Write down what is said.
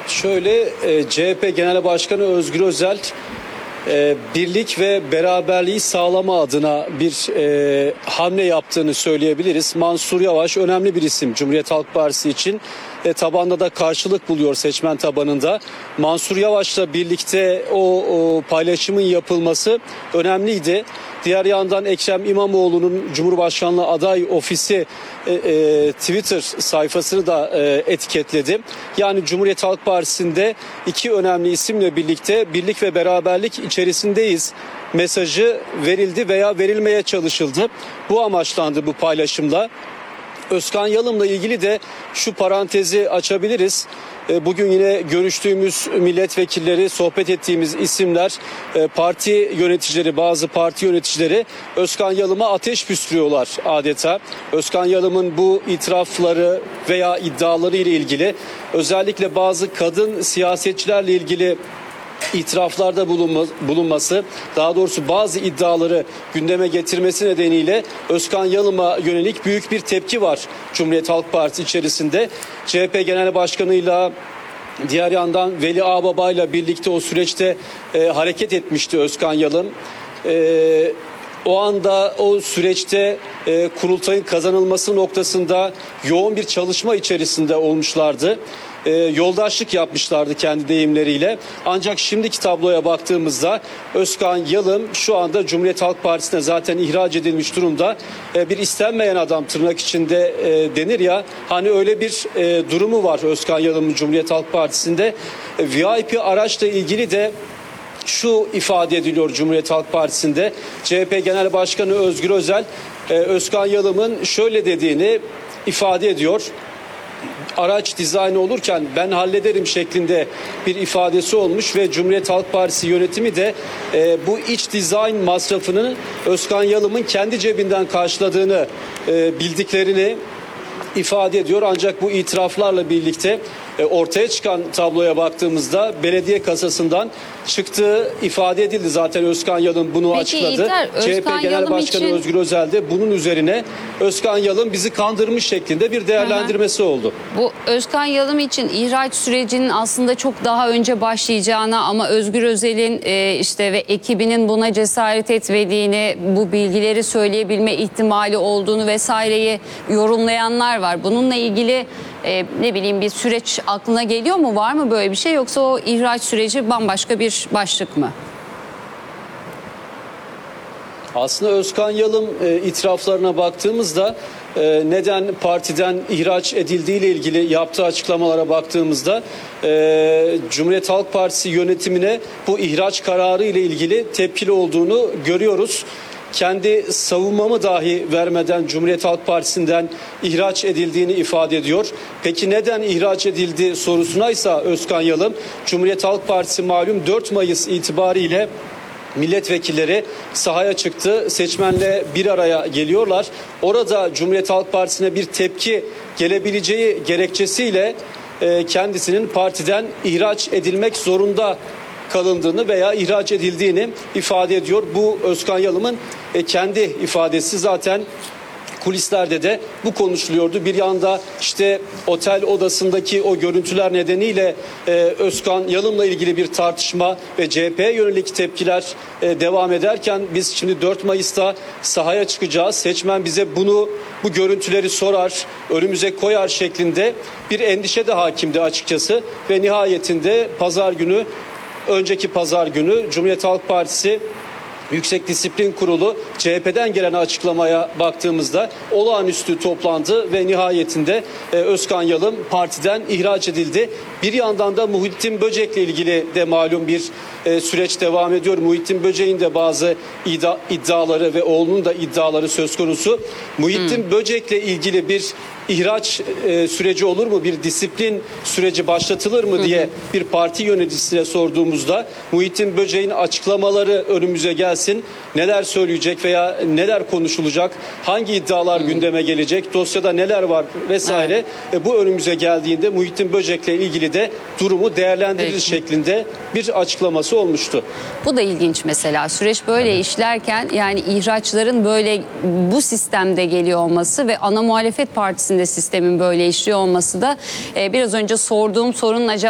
Şöyle CHP Genel Başkanı Özgür Özel birlik ve beraberliği sağlama adına bir hamle yaptığını söyleyebiliriz. Mansur Yavaş önemli bir isim Cumhuriyet Halk Partisi için. Tabanda da karşılık buluyor seçmen tabanında. Mansur Yavaş'la birlikte o paylaşımın yapılması önemliydi. Diğer yandan Ekrem İmamoğlu'nun Cumhurbaşkanlığı aday ofisi Twitter sayfasını da etiketledi. Yani Cumhuriyet Halk Partisi'nde iki önemli isimle birlikte birlik ve beraberlik içerisindeyiz mesajı verildi veya verilmeye çalışıldı. Bu amaçlandı bu paylaşımla. Özkan Yalım'la ilgili de şu parantezi açabiliriz. Bugün yine görüştüğümüz milletvekilleri, sohbet ettiğimiz isimler, parti yöneticileri, bazı parti yöneticileri Özkan Yalım'a ateş püskürüyorlar adeta. Özkan Yalım'ın bu itirafları veya iddiaları ile ilgili, özellikle bazı kadın siyasetçilerle ilgili itiraflarda bulunması, daha doğrusu bazı iddiaları gündeme getirmesi nedeniyle Özkan Yalım'a yönelik büyük bir tepki var Cumhuriyet Halk Partisi içerisinde. CHP Genel Başkanı'yla, diğer yandan Veli Ağbaba'yla birlikte o süreçte hareket etmişti Özkan Yalım. O anda o süreçte kurultayın kazanılması noktasında yoğun bir çalışma içerisinde olmuşlardı. Yoldaşlık yapmışlardı kendi deyimleriyle. Ancak şimdiki tabloya baktığımızda Özkan Yalım şu anda Cumhuriyet Halk Partisi'ne zaten ihraç edilmiş durumda. Bir istenmeyen adam tırnak içinde denir ya, hani öyle bir durumu var Özkan Yalım'ın Cumhuriyet Halk Partisi'nde. VIP araçla ilgili de şu ifade ediliyor Cumhuriyet Halk Partisi'nde. CHP Genel Başkanı Özgür Özel Özkan Yalım'ın şöyle dediğini ifade ediyor. Araç dizaynı olurken ben hallederim şeklinde bir ifadesi olmuş ve Cumhuriyet Halk Partisi yönetimi de bu iç dizayn masrafını Özkan Yalım'ın kendi cebinden karşıladığını bildiklerini ifade ediyor. Ancak bu itiraflarla birlikte ortaya çıkan tabloya baktığımızda belediye kasasından çıktığı ifade edildi. Zaten Özkan Yalım bunu açıkladı. İlter, CHP Genel Başkanı Özgür Özel de bunun üzerine Özkan Yalım bizi kandırmış şeklinde bir değerlendirmesi oldu. Bu Özkan Yalım için ihraç sürecinin aslında çok daha önce başlayacağına ama Özgür Özel'in işte ve ekibinin buna cesaret etmediğini, bu bilgileri söyleyebilme ihtimali olduğunu vesaireyi yorumlayanlar var. Bununla ilgili ne bileyim bir süreç aklına geliyor mu? Var mı böyle bir şey, yoksa o ihraç süreci bambaşka bir başlık mı? Aslında Özkan Yalım itiraflarına baktığımızda neden partiden ihraç edildiği ile ilgili yaptığı açıklamalara baktığımızda Cumhuriyet Halk Partisi yönetimine bu ihraç kararı ile ilgili tepkili olduğunu görüyoruz. Kendi savunmamı dahi vermeden Cumhuriyet Halk Partisi'nden ihraç edildiğini ifade ediyor. Peki neden ihraç edildi sorusuna Özkan Yalım, Cumhuriyet Halk Partisi malum 4 Mayıs itibariyle milletvekilleri sahaya çıktı. Seçmenle bir araya geliyorlar. Orada Cumhuriyet Halk Partisi'ne bir tepki gelebileceği gerekçesiyle kendisinin partiden ihraç edilmek zorunda kalındığını veya ihraç edildiğini ifade ediyor. Bu Özkan Yalım'ın kendi ifadesi, zaten kulislerde de bu konuşuluyordu. Bir yanda işte otel odasındaki o görüntüler nedeniyle Özkan Yalım'la ilgili bir tartışma ve CHP'ye yönelik tepkiler devam ederken biz şimdi 4 Mayıs'ta sahaya çıkacağız. Seçmen bize bu görüntüleri sorar, önümüze koyar şeklinde bir endişe de hakimdi açıkçası ve nihayetinde önceki pazar günü Cumhuriyet Halk Partisi Yüksek Disiplin Kurulu CHP'den gelen açıklamaya baktığımızda olağanüstü toplandı ve nihayetinde Özkan Yalım partiden ihraç edildi. Bir yandan da Muhittin Böcek'le ilgili de malum bir süreç devam ediyor. Muhittin Böcek'in de bazı iddiaları ve oğlunun da iddiaları söz konusu. Muhittin Böcek'le ilgili bir ihraç süreci olur mu? Bir disiplin süreci başlatılır mı diye bir parti yöneticisine sorduğumuzda Muhittin Böcek'in açıklamaları önümüze gelsin. Neler söyleyecek veya neler konuşulacak? Hangi iddialar gündeme gelecek? Dosyada neler var vesaire. Bu önümüze geldiğinde Muhittin Böcek'le ilgili de durumu değerlendirir şeklinde bir açıklaması olmuştu. Bu da ilginç mesela. Süreç böyle işlerken, yani ihraçların böyle bu sistemde geliyor olması ve ana muhalefet partisinde sistemin böyle işliyor olması da biraz önce sorduğum sorunun acaba